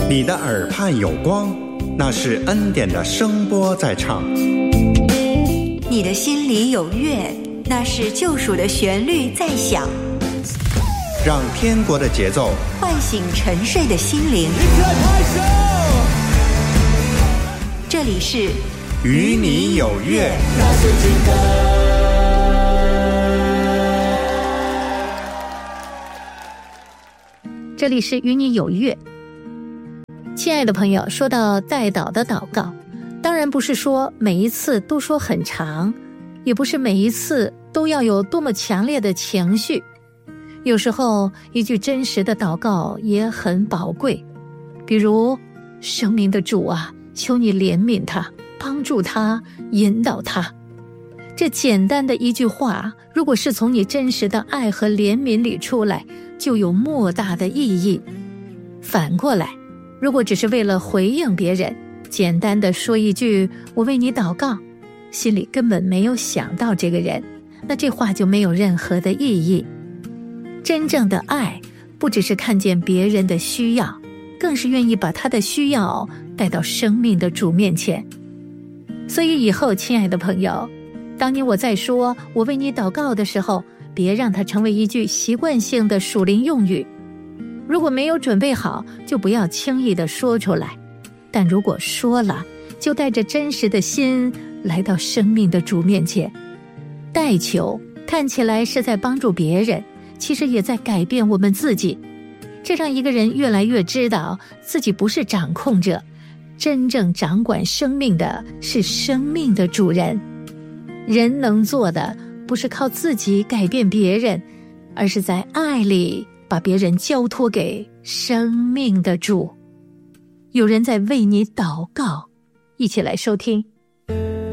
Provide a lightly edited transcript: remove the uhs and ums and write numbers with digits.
你的耳畔有光，那是恩典的声波在唱。 你的心里有乐，那是救赎的旋律在响。 让天国的节奏唤醒沉睡的心灵。这里是与你有约。 这里是与你有约。亲爱的朋友，说到代祷的祷告，当然不是说每一次都说很长，也不是每一次都要有多么强烈的情绪。有时候一句真实的祷告也很宝贵，比如生命的主啊，求你怜悯他，帮助他，引导他。这简单的一句话，如果是从你真实的爱和怜悯里出来，就有莫大的意义。反过来，如果只是为了回应别人，简单的说一句我为你祷告，心里根本没有想到这个人，那这话就没有任何的意义。真正的爱不只是看见别人的需要，更是愿意把他的需要带到生命的主面前。所以以后亲爱的朋友，当你我在说我为你祷告的时候，别让它成为一句习惯性的属灵用语。如果没有准备好，就不要轻易地说出来，但如果说了，就带着真实的心来到生命的主面前。代求看起来是在帮助别人，其实也在改变我们自己。这让一个人越来越知道自己不是掌控者，真正掌管生命的是生命的主人。人能做的不是靠自己改变别人，而是在爱里把别人交托给生命的主。有人在为你祷告，一起来收听。